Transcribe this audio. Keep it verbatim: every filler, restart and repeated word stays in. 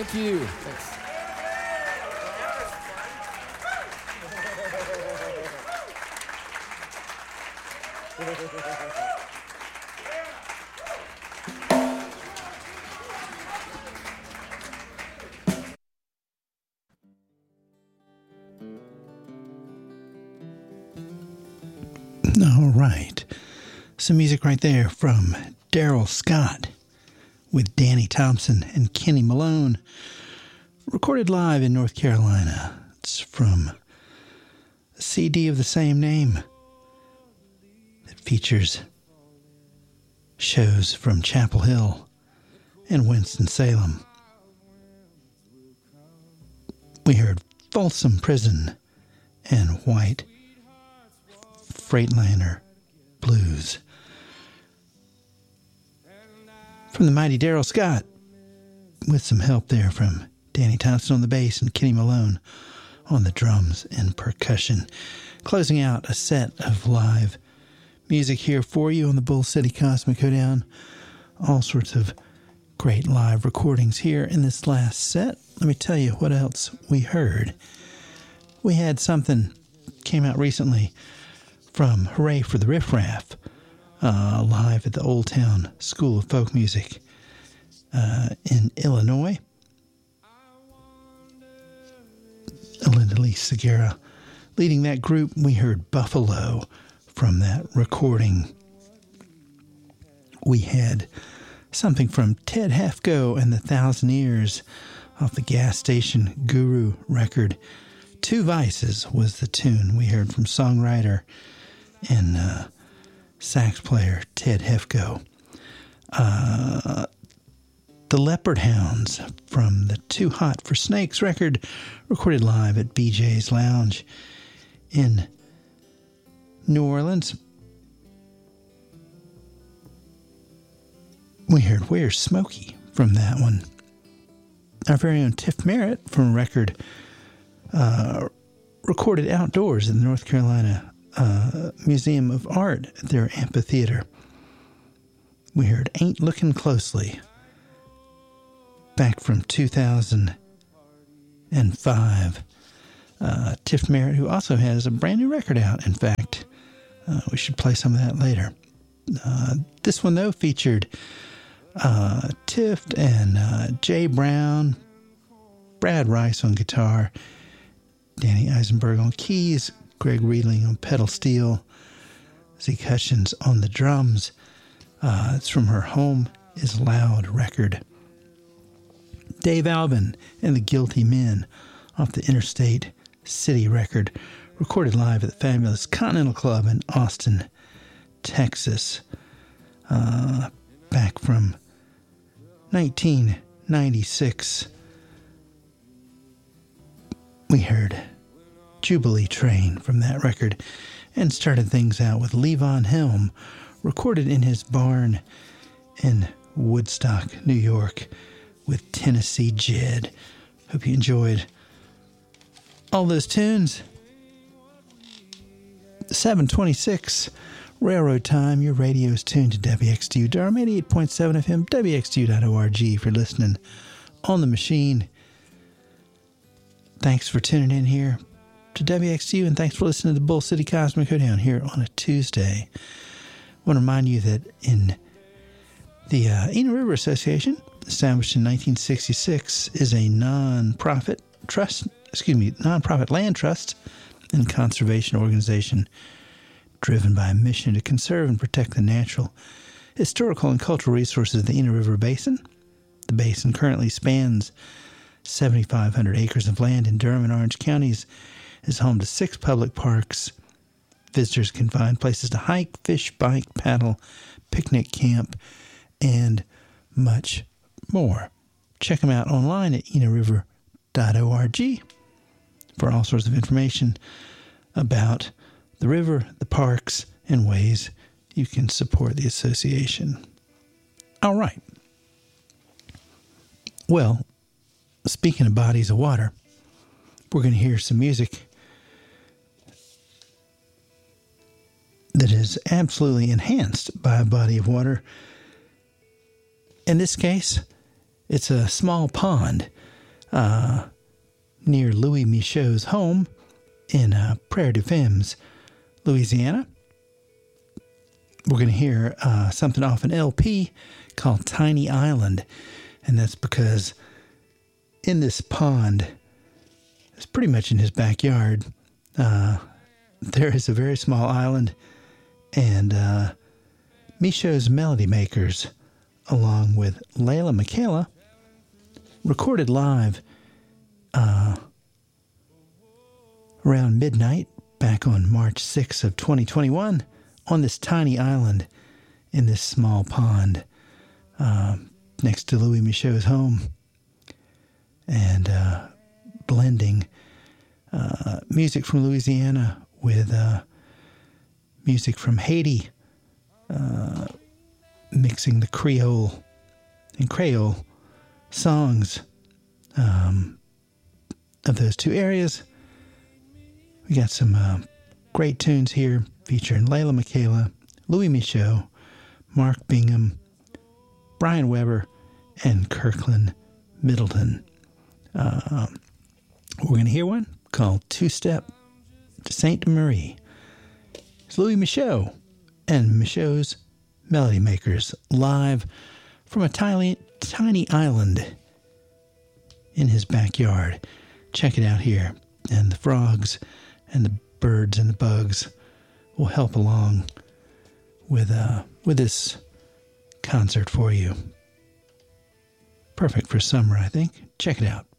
Thank you. Thanks. All right. Some music right there from Daryl Scott with Danny Thompson and Kenny Malone, recorded live in North Carolina. It's from a C D of the same name that features shows from Chapel Hill and Winston-Salem. We heard Folsom Prison and White Freightliner Blues from the mighty Daryl Scott, with some help there from Danny Thompson on the bass and Kenny Malone on the drums and percussion. Closing out a set of live music here for you on the Bull City Cosmic Hoedown. All sorts of great live recordings here in this last set. Let me tell you what else we heard. We had something came out recently from Hooray for the Riff Raff, uh, live at the Old Town School of Folk Music uh, in Illinois. Linda Lee Segura leading that group. We heard Buffalo from that recording. We had something from Ted Hefko and the Thousand Years off the Gas Station Guru record. Two Vices was the tune we heard from songwriter and uh, sax player Ted Hefko. Uh, the Leopard Hounds from the Too Hot for Snakes record, recorded live at B J's Lounge in New Orleans. We heard Where's Smokey from that one. Our very own Tiff Merritt from a record uh, recorded outdoors in the North Carolina uh, Museum of Art at their amphitheater. We heard Ain't Looking Closely, back from two thousand five. Uh, Tiff Merritt, who also has a brand new record out, in fact. Uh, we should play some of that later. Uh, this one, though, featured uh, Tiff and uh, Jay Brown, Brad Rice on guitar, Danny Eisenberg on keys, Greg Reedling on pedal steel, Zeke Hutchins on the drums. Uh, it's from her Home is Loud record. Dave Alvin and the Guilty Men off the Interstate City record, recorded live at the fabulous Continental Club in Austin, Texas, uh, back from nineteen ninety-six. We heard Jubilee Train from that record and started things out with Levon Helm, recorded in his barn in Woodstock, New York, with Tennessee Jed. Hope you enjoyed all those tunes. seven twenty-six Railroad Time. Your radio is tuned to W X T U Durham eighty-eight point seven F M, W X T U dot org if you're listening on the machine. Thanks for tuning in here to W X T U, and thanks for listening to the Bull City Cosmic Hoedown here on a Tuesday. I want to remind you that in the uh, Eno River Association, established in nineteen sixty-six, is a non-profit trust, excuse me, non-profit land trust and conservation organization driven by a mission to conserve and protect the natural, historical, and cultural resources of the Eno River Basin. The basin currently spans seventy-five hundred acres of land in Durham and Orange counties, is home to six public parks. Visitors can find places to hike, fish, bike, paddle, picnic, camp, and much more. Check them out online at eno river dot org for all sorts of information about the river, the parks, and ways you can support the association. All right. Well, speaking of bodies of water, we're going to hear some music that is absolutely enhanced by a body of water. In this case, it's a small pond uh, near Louis Michaud's home in uh, Prairie du Femmes, Louisiana. We're going to hear uh, something off an L P called Tiny Island, and that's because in this pond, it's pretty much in his backyard, uh, there is a very small island, and uh, Michaud's Melody Makers, along with Layla Michaela, recorded live uh, around midnight back on March sixth of twenty twenty-one on this tiny island in this small pond uh, next to Louis Michaud's home, and uh, blending uh, music from Louisiana with uh, music from Haiti, uh, mixing the Creole and Creole songs um, of those two areas. We got some uh, great tunes here featuring Layla Michaela, Louis Michaud, Mark Bingham, Brian Weber, and Kirkland Middleton. Uh, we're going to hear one called Two Step to Sainte Marie. It's Louis Michaud and Michaud's Melody Makers live from a tiny, tiny island in his backyard. Check it out here. And the frogs and the birds and the bugs will help along with uh, with this concert for you. Perfect for summer, I think. Check it out.